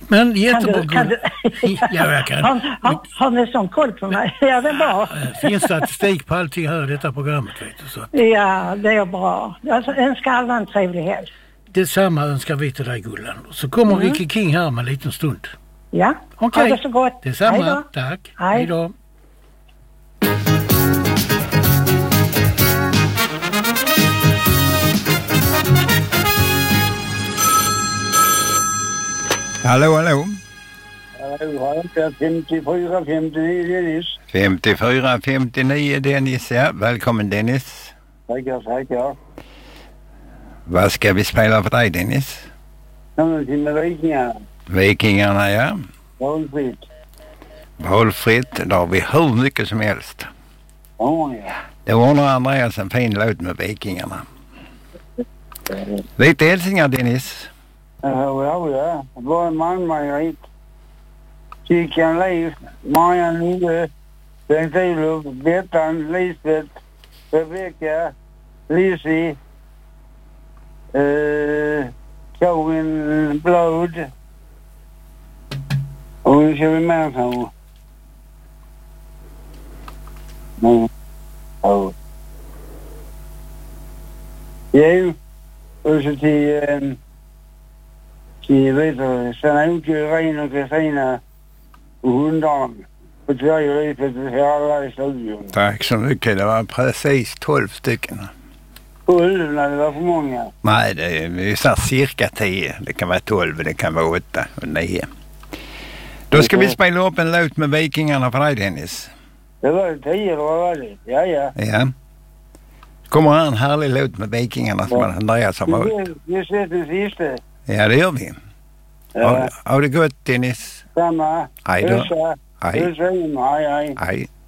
Men jättebra. Ja, jag kan. Har ni sån koll på mig? Ja, det är bra. Finns statistik på allting här i detta programmet, vet du. Så. Ja, det är bra. Jag önskar alla en trevlig helg. Detsamma önskar vi till dig, Gullan. Så kommer Ricky King här med en liten stund. Ja, okej. Ha det så gott. Detsamma, tack. Hej då. Hallå, hallå. Hallå, 54-59 Dennis. 54-59 Dennis, ja. Välkommen Dennis. Tackar. Vad ska vi spela för dig Dennis? Någonting med Vikingarna. Vikingarna, ja. Valfritt. Valfritt, då har vi hur mycket som helst. Ja. Det ordnar Andreas en fin låt med Vikingarna. Lite hälsningar Dennis. Ja. Vår man Margrit. Kikan Leif. Marianne Lille. Bengt-Olof. Bettan. Lisbeth. Rebecka. Lizzie. Karin Blod. Och nu kör vi med så. Ja. Jo. Och så till vet du, Sanna-Uke, Irene och Kristina och hundarna. På Sverige livet för alla i studion. Tack så mycket, det var precis 12 stycken. 12 när det var för många. Nej, det är så cirka 10. Det kan vara 12, det kan vara 8 och 9. Då ska vi spela upp en låt med Vikingarna för dig Dennis. Det var 10 eller vad var det? Ja. Ja. Kommer en härlig låt med Vikingarna som Andreas har valt. Vi ses den sista. Ja, det gör vi. Ja. Ha det gott Dennis. Samma. Hej då. Hej. Hej. Hej. Hej.